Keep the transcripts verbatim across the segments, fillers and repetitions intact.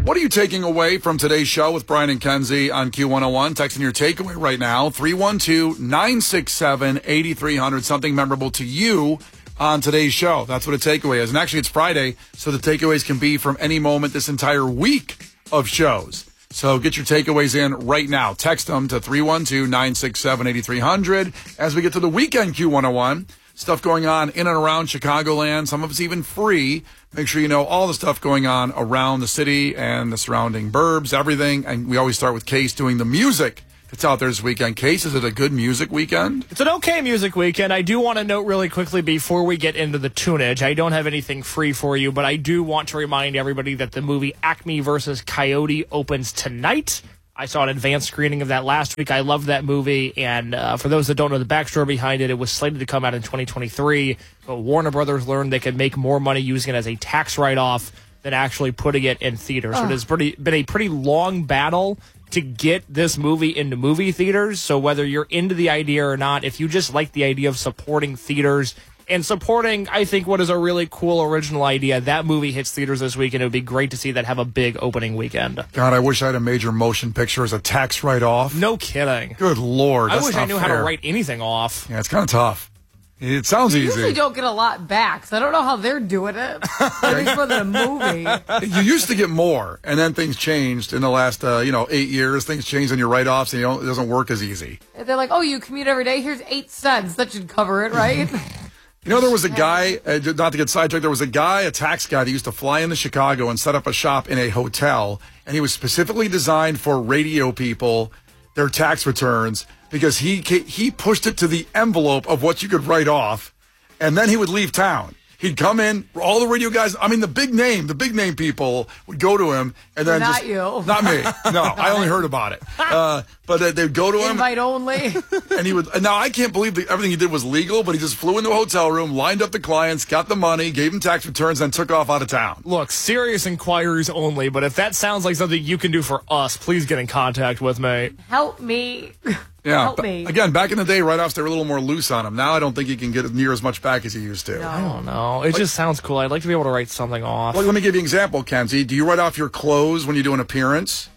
What are you taking away from today's show with Brian and Kenzie on Q one oh one? Texting your takeaway right now, three one two, nine six seven, eight three zero zero. Something memorable to you on today's show. That's what a takeaway is. And actually, it's Friday, so the takeaways can be from any moment this entire week of shows. So get your takeaways in right now. Text them to three one two, nine six seven, eight three zero zero. As we get to the weekend Q one oh one, stuff going on in and around Chicagoland. Some of it's even free. Make sure you know all the stuff going on around the city and the surrounding burbs, everything. And we always start with Case doing the music that's out there this weekend. Case, is it a good music weekend? It's an okay music weekend. I do want to note really quickly before we get into the tunage, I don't have anything free for you, but I do want to remind everybody that the movie Acme versus Coyote opens tonight. I saw an advanced screening of that last week. I loved that movie, and uh, for those that don't know the backstory behind it, it was slated to come out in twenty twenty-three, but Warner Brothers learned they could make more money using it as a tax write-off than actually putting it in theaters. So it has pretty, been a pretty long battle to get this movie into movie theaters. So whether you're into the idea or not, if you just like the idea of supporting theaters and supporting, I think, what is a really cool original idea, that movie hits theaters this week, and it would be great to see that have a big opening weekend. God, I wish I had a major motion picture as a tax write-off. No kidding. Good Lord. I That's wish not I knew fair. how to write anything off. Yeah, it's kind of tough. It sounds You easy. usually don't get a lot back, so I don't know how they're doing it. At least for the movie. You used to get more, and then things changed in the last, uh, you know, eight years. Things changed in your write-offs, and you don't, it doesn't work as easy. They're like, oh, you commute every day? Here's eight cents. That should cover it, right? You know, there was a guy, uh, not to get sidetracked, there was a guy, a tax guy that used to fly into Chicago and set up a shop in a hotel, and he was specifically designed for radio people, their tax returns, because he he pushed it to the envelope of what you could write off, and then he would leave town. He'd come in, all the radio guys, I mean, the big name, the big name people would go to him, and then Not just... you. Not me. No, I only heard about it. Uh, but they'd go to him. Invite only. And he would... Now, I can't believe that everything he did was legal, but he just flew into a hotel room, lined up the clients, got the money, gave them tax returns, and took off out of town. Look, serious inquiries only, but if that sounds like something you can do for us, please get in contact with me. Help me. Yeah. Help me. Again, back in the day, write-offs, they were a little more loose on him. Now I don't think he can get near as much back as he used to. No. I don't know. It just sounds cool. I'd like to be able to write something off. Well, let me give you an example, Kenzie. Do you write off your clothes when you do an appearance?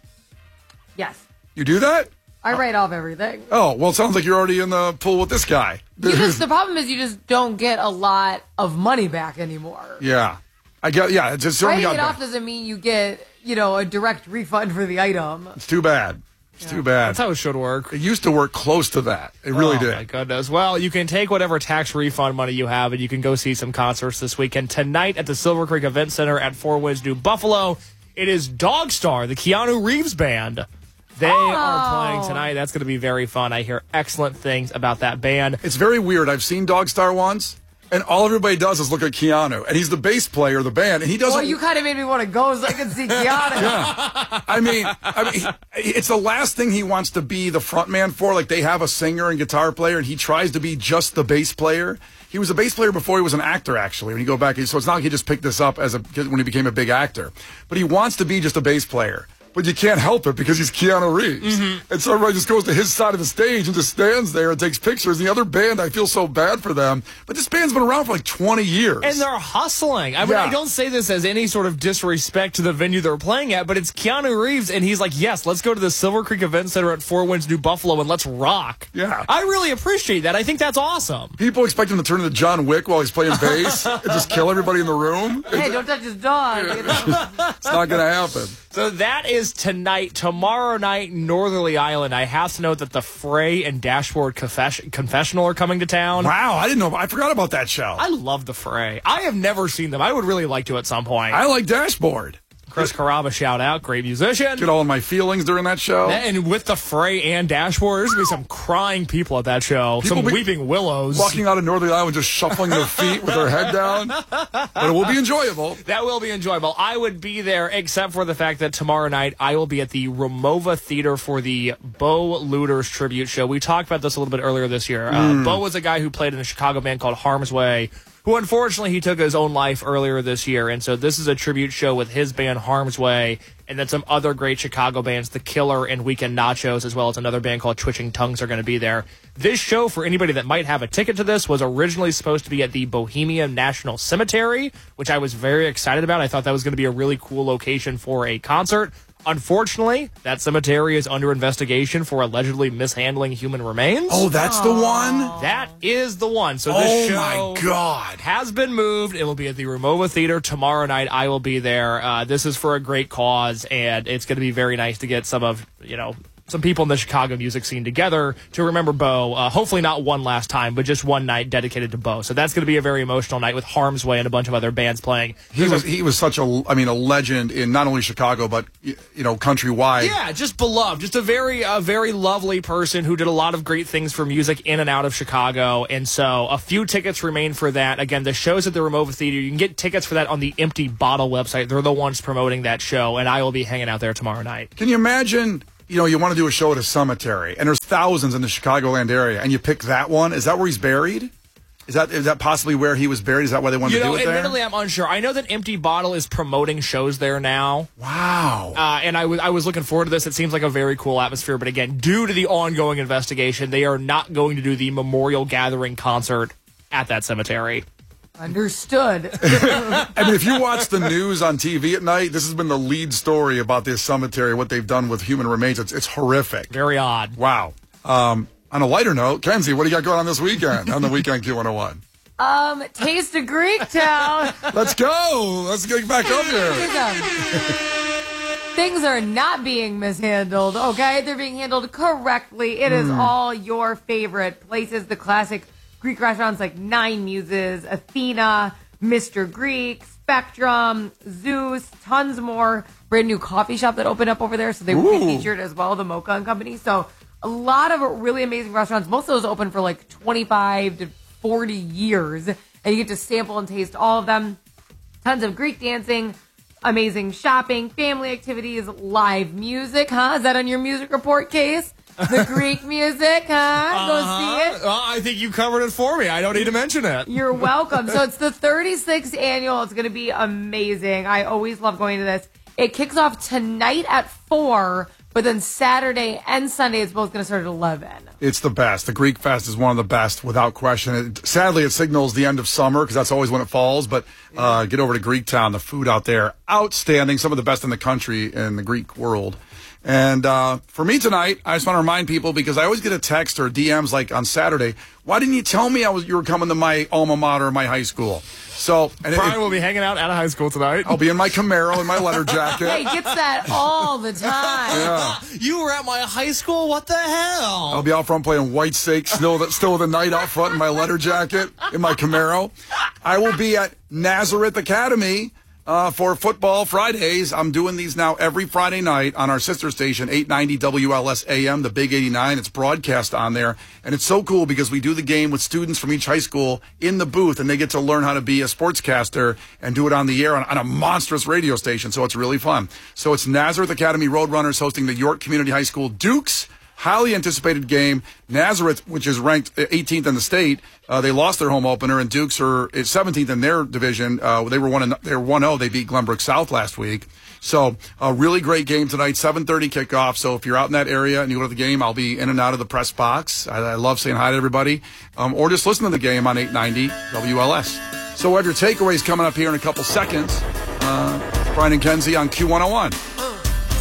Yes. You do that? I write off everything. Oh, well, it sounds like you're already in the pool with this guy. You just, the problem is you just don't get a lot of money back anymore. Yeah. I get, yeah, it's just certainly Writing got it off back. doesn't mean you get, you know, a direct refund for the item. It's too bad. It's too bad. That's how it should work. It used to work close to that. It really oh, did. my goodness. Well, you can take whatever tax refund money you have, and you can go see some concerts this weekend. Tonight at the Silver Creek Event Center at Four Winds, New Buffalo, it is Dog Star, the Keanu Reeves band. They oh. are playing tonight. That's going to be very fun. I hear excellent things about that band. It's very weird. I've seen Dog Star once, and all everybody does is look at Keanu, and he's the bass player of the band, and he doesn't... Well, you kind of made me want to go so I can see Keanu. Yeah. I mean, I mean, it's the last thing he wants to be the front man for. Like, they have a singer and guitar player, and he tries to be just the bass player. He was a bass player before he was an actor, actually, when you go back. So it's not like he just picked this up as a when he became a big actor. But he wants to be just a bass player. But you can't help it because he's Keanu Reeves. Mm-hmm. And so everybody just goes to his side of the stage and just stands there and takes pictures. And the other band, I feel so bad for them. But this band's been around for like twenty years. And they're hustling. I mean, Yeah. I don't say this as any sort of disrespect to the venue they're playing at, but it's Keanu Reeves, and he's like, yes, let's go to the Silver Creek Event Center at Four Winds, New Buffalo, and let's rock. Yeah. I really appreciate that. I think that's awesome. People expect him to turn into John Wick while he's playing bass and just kill everybody in the room. Hey, don't touch his dog. You know? It's not going to happen. So that is tonight. Tomorrow night, Northerly Island. I have to note that the Fray and Dashboard Confess- Confessional are coming to town. Wow, I didn't know. I forgot about that show. I love the Fray. I have never seen them. I would really like to at some point. I like Dashboard. Chris Carrabba, shout out. Great musician. Get all of my feelings during that show. And with the Fray and Dashboard, there's going to be some crying people at that show. People some be weeping willows. Walking out of Northerly Island just shuffling their feet with their head down. But it will be enjoyable. That will be enjoyable. I would be there, except for the fact that tomorrow night I will be at the Ramova Theater for the Bo Luders tribute show. We talked about this a little bit earlier this year. Uh, Mm. Bo was a guy who played in a Chicago band called Harm's Way who unfortunately he took his own life earlier this year. And so this is a tribute show with his band Harm's Way, and then some other great Chicago bands, The Killer and Weekend Nachos, as well as another band called Twitching Tongues are going to be there. This show, for anybody that might have a ticket to this, was originally supposed to be at the Bohemian National Cemetery, which I was very excited about. I thought that was going to be a really cool location for a concert. Unfortunately, that cemetery is under investigation for allegedly mishandling human remains. Oh, that's the one? That is the one. So this Oh, show my God. has been moved. It will be at the Ramova Theater tomorrow night. I will be there. Uh, this is for a great cause, and it's going to be very nice to get some of, you know, some people in the Chicago music scene together to remember Bo. Uh, hopefully not one last time, but just one night dedicated to Bo. So that's going to be a very emotional night with Harm's Way and a bunch of other bands playing. He was he was such a I mean a legend in not only Chicago but you know countrywide. Yeah, just beloved, just a very a very lovely person who did a lot of great things for music in and out of Chicago. And so a few tickets remain for that. Again, the show's at the Ramova Theater. You can get tickets for that on the Empty Bottle website. They're the ones promoting that show, and I will be hanging out there tomorrow night. Can you imagine? You know, you want to do a show at a cemetery, and there's thousands in the Chicagoland area, and you pick that one. Is that where he's buried? Is that is that possibly where he was buried? Is that why they wanted You to know, do it there? admittedly, I'm unsure. I know that Empty Bottle is promoting shows there now. Wow. Uh, and I was I was looking forward to this. It seems like a very cool atmosphere. But again, due to the ongoing investigation, they are not going to do the memorial gathering concert at that cemetery. Understood. I mean, if you watch the news on T V at night, this has been the lead story about this cemetery, what they've done with human remains. It's, it's horrific. Very odd. Wow. Um, on a lighter note, Kenzie, what do you got going on this weekend on the Weekend Q one oh one? Um, Taste of Greektown. Let's go. Let's get back up here. Things are not being mishandled, okay? They're being handled correctly. It is all your favorite places, the classic Greek restaurants like Nine Muses, Athena, Mister Greek, Spectrum, Zeus, tons more. Brand new coffee shop that opened up over there, so they will be Ooh. featured as well, the Mocha and Company. So a lot of really amazing restaurants. Most of those open for like twenty-five to forty years, and you get to sample and taste all of them. Tons of Greek dancing, amazing shopping, family activities, live music, huh? Is that on your music report case? The Greek music, huh? Go see it. Well, I think you covered it for me. I don't need to mention it. You're welcome. So it's the thirty-sixth annual. It's going to be amazing. I always love going to this. It kicks off tonight at four, but then Saturday and Sunday it's both going to start at eleven. It's the best. The Greek Fest is one of the best, without question. It, sadly, it signals the end of summer because that's always when it falls. But uh, get over to Greektown. The food out there, outstanding. Some of the best in the country in the Greek world. And uh, for me tonight, I just want to remind people, because I always get a text or D Ms like on Saturday, why didn't you tell me I was you were coming to my alma mater, my high school? So and Brian it, will be hanging out at a high school tonight. I'll be in my Camaro in my leather jacket. Hey, gets that all the time. Yeah. You were at my high school? What the hell? I'll be out front playing White Snake, still the, still the night out front in my leather jacket, in my Camaro. I will be at Nazareth Academy uh, for Football Fridays. I'm doing these now every Friday night on our sister station, eight ninety W L S A M, the Big eighty-nine. It's broadcast on there. And it's so cool because we do the game with students from each high school in the booth, and they get to learn how to be a sportscaster and do it on the air on, on a monstrous radio station. So it's really fun. So it's Nazareth Academy Roadrunners hosting the York Community High School Dukes. Highly anticipated game. Nazareth, which is ranked eighteenth in the state, uh, they lost their home opener, and Dukes are seventeenth in their division. Uh, they were one. They were one oh. They beat Glenbrook South last week. So a really great game tonight. seven thirty kickoff. So if you're out in that area and you go to the game, I'll be in and out of the press box. I, I love saying hi to everybody, um, or just listen to the game on eight ninety W L S. So we have your takeaways coming up here in a couple seconds. Uh, Brian and Kenzie on Q one oh one.